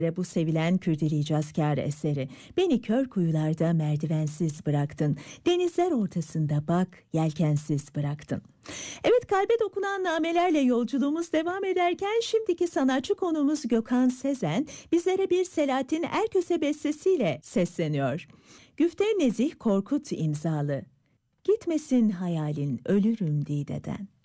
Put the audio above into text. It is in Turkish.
Bu sevilen Kürdili Cazkar eseri. Beni kör kuyularda merdivensiz bıraktın. Denizler ortasında bak yelkensiz bıraktın. Evet, kalbe dokunan namelerle yolculuğumuz devam ederken şimdiki sanatçı konuğumuz Gökhan Sezen bizlere bir Selahattin Erköse bestesiyle sesleniyor. Güfte Nezih Korkut imzalı. Gitmesin hayalin ölürüm Dide'den.